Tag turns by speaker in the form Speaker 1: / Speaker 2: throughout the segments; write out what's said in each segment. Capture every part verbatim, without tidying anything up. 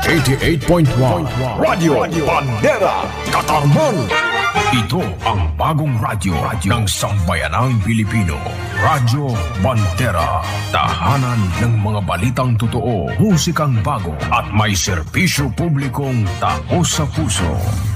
Speaker 1: eighty-eight point one Radio Bandera Katarman. Ito ang bagong radyo ng sambayanang Pilipino. Radyo Bandera. Tahanan ng mga balitang totoo, musikang bago at may serbisyo publikong taos sa puso.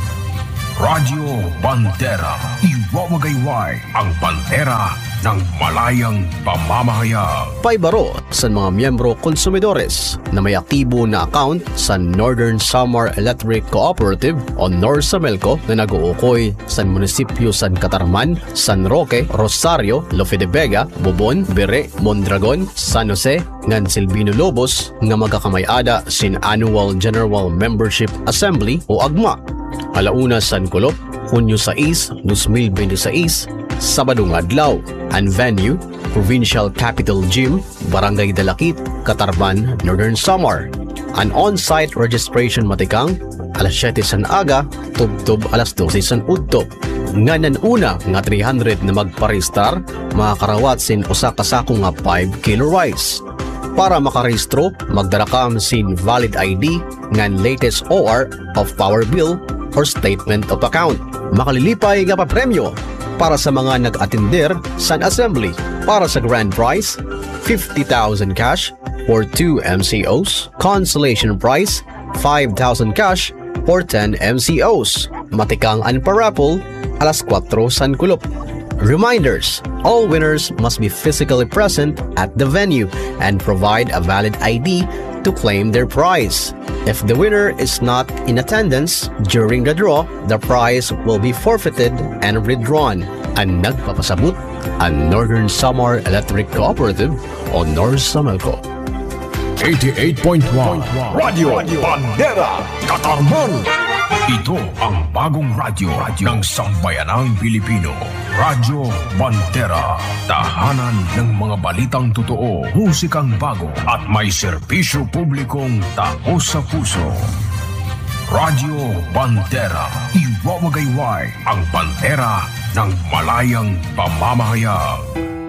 Speaker 1: Radyo Bandera. Iwawagayway ang bandera ng malayang pamamahayag.
Speaker 2: Paibaro sa mga miyembro konsumidores na may aktibo na account sa Northern Samar Electric Cooperative o Norsamelco na nag-uukoy sa munisipyo San Catarman, San Roque, Rosario, Lofe de Vega, Bobon, Bere, Mondragon, San Jose, ngan Silvino Lobos nga magkakamay-ada sin Annual General Membership Assembly o AGMA. Alauna San Kulop, Hunyo sais, two thousand twenty-six, Sabadong Adlaw. And venue, Provincial Capital Gym, Barangay Dalakit, Katarman, Northern Samar. An on-site registration matikang, alas siyete san aga, tubtob alas dose san udto. Nga nan una nga three hundred na magparistar, makakarawat sin usa ka sako nga five kilo rice. Para makarehistro, magdala kam sin valid I D ngan latest O R of power bill or statement of account. Makalilipay nga pa premyo para sa mga nag-attender sa assembly. Para sa grand prize, fifty thousand cash for two M C Os. Consolation prize, five thousand cash for ten M C Os. Matikang unparapol, alas kwatro san kulop. Reminders, all winners must be physically present at the venue and provide a valid I D to claim their prize. If the winner is not in attendance during the draw, the prize will be forfeited and withdrawn. Ang nagpapasabot, ang Northern Samar Electric Cooperative o Norsamelco.
Speaker 1: eighty-eight point one Radio Bandera Katarman. Ito ang bagong radyo ng sambayanang Pilipino. Radyo Bandera. Tahanan ng mga balitang totoo, musikang bago at may serbisyo publikong taos sa puso. Radyo Bandera. Iwawagayway ang bandera ng malayang pamamahayag.